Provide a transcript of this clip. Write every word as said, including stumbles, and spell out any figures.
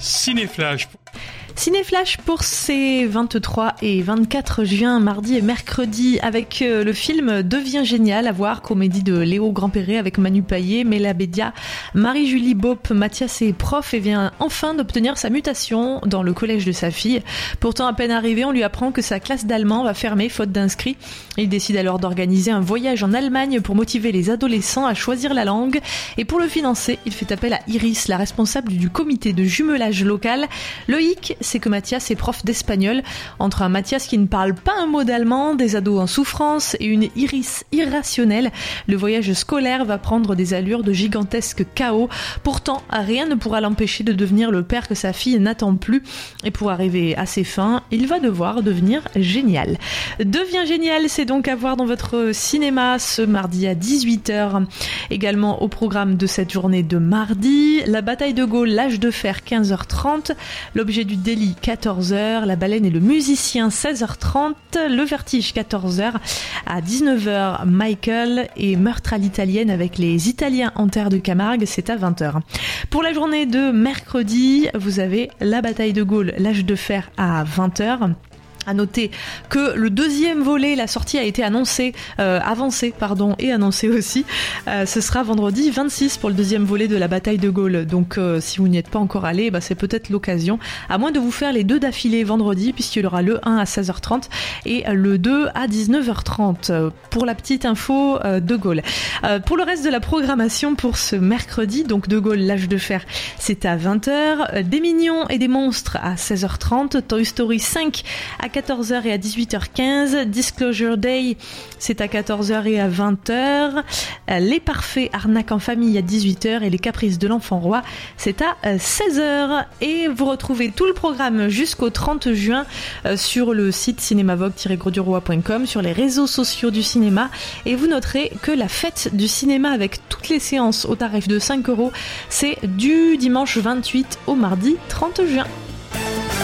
Cinéflash. Cinéflash pour ces vingt-trois et vingt-quatre juin, mardi et mercredi, avec le film Devient génial, à voir, comédie de Léo Grandperret avec Manu Payet, Mela Bédia, Marie-Julie Bopp. Mathias est prof et vient enfin d'obtenir sa mutation dans le collège de sa fille. Pourtant, à peine arrivé, on lui apprend que sa classe d'allemand va fermer faute d'inscrits. Il décide alors d'organiser un voyage en Allemagne pour motiver les adolescents à choisir la langue. Et pour le financer, il fait appel à Iris, la responsable du comité de jumelage local. Le hic, c'est que Mathias est prof d'espagnol. Entre un Mathias qui ne parle pas un mot d'allemand, des ados en souffrance et une Iris irrationnelle, le voyage scolaire va prendre des allures de gigantesque chaos. Pourtant, rien ne pourra l'empêcher de devenir le père que sa fille n'attend plus. Et pour arriver à ses fins, il va devoir devenir génial. Devient génial, c'est donc à voir dans votre cinéma ce mardi à dix-huit heures. Également au programme de cette journée de mardi, la bataille de Gaulle, l'âge de fer, quinze heures trente, l'objet du délit, quatorze heures, La baleine et le musicien, seize heures trente, Le vertige, quatorze heures, à dix-neuf heures, Michael et Meurtre à l'italienne avec les Italiens en terre de Camargue, c'est à vingt heures. Pour la journée de mercredi, vous avez la bataille de Gaulle, l'âge de fer à vingt heures. À noter que le deuxième volet, la sortie a été annoncée, euh, avancée, pardon, et annoncée aussi. Euh, ce sera vendredi vingt-six pour le deuxième volet de la bataille de Gaulle. Donc, euh, si vous n'y êtes pas encore allé, bah, c'est peut-être l'occasion. À moins de vous faire les deux d'affilée vendredi, puisqu'il y aura le un à seize heures trente et le deux à dix-neuf heures trente. Pour la petite info euh, de Gaulle. Euh, pour le reste de la programmation pour ce mercredi, donc de Gaulle, l'âge de fer, c'est à vingt heures. Des mignons et des monstres à seize heures trente. Toy Story cinq à quatorze heures et à dix-huit heures quinze. Disclosure Day, c'est à quatorze heures et à vingt heures. Les Parfaits, arnaque en famille à dix-huit heures et Les Caprices de l'Enfant Roi, c'est à seize heures. Et vous retrouvez tout le programme jusqu'au trente juin sur le site cinémavogue tiret grosduroy point com, sur les réseaux sociaux du cinéma. Et vous noterez que la fête du cinéma avec toutes les séances au tarif de cinq euros, c'est du dimanche vingt-huit au mardi trente juin.